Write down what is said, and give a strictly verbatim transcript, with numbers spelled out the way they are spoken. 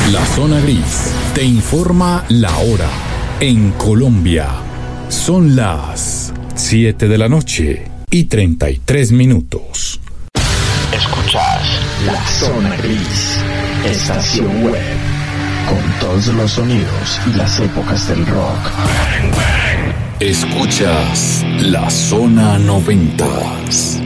La Zona Gris te informa la hora. En Colombia son las siete de la noche y treinta y tres minutos. Escuchás La Zona Gris, estación web, con todos los sonidos y las épocas del rock. Escuchas La Zona noventas.